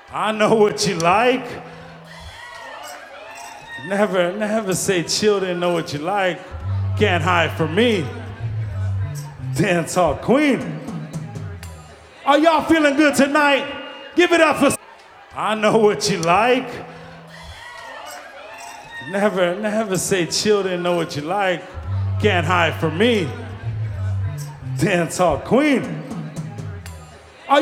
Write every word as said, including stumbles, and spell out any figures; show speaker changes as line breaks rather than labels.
I know what you like. Never, never say children know what you like. Can't hide from me. Dance hall queen. Are y'all feeling good tonight? Give it up for... I know what you like. Never, never say children know what you like. Can't hide from me. Dance hall queen.